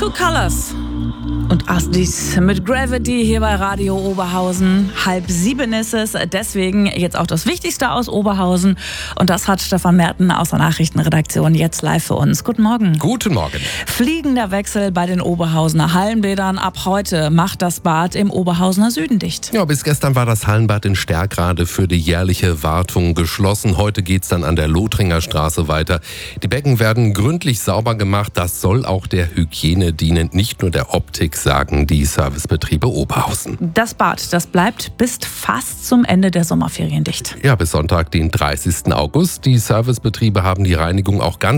Two Colors und Astis mit Gravity hier bei Radio Oberhausen. 6:30 ist es, deswegen jetzt auch das Wichtigste aus Oberhausen. Und das hat Stefan Merten aus der Nachrichtenredaktion jetzt live für uns. Guten Morgen. Guten Morgen. Fliegender Wechsel bei den Oberhausener Hallenbädern. Ab heute macht das Bad im Oberhausener Süden dicht. Ja, bis gestern war das Hallenbad in Stärkrade für die jährliche Wartung geschlossen. Heute geht's dann an der Lothringer Straße weiter. Die Becken werden gründlich sauber gemacht. Das soll auch der Hygiene dienen, nicht nur der Optik, sagen die Servicebetriebe Oberhausen. Das Bad, das bleibt bis fast zum Ende der Sommerferien dicht. Ja, bis Sonntag, den 30. August. Die Servicebetriebe haben die Reinigung auch ganz